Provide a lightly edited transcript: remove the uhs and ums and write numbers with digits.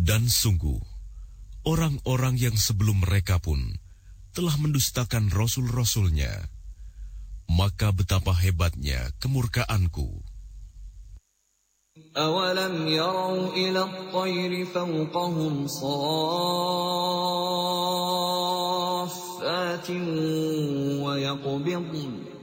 Dan sungguh, orang-orang yang sebelum mereka pun telah mendustakan rasul-rasulnya. Maka betapa hebatnya kemurkaanku. أَوَلَمْ يَرَوْا إِلَى الطَّيْرِ فَوْقَهُمْ صَافَّاتٍ وَيَقْبِضْنَ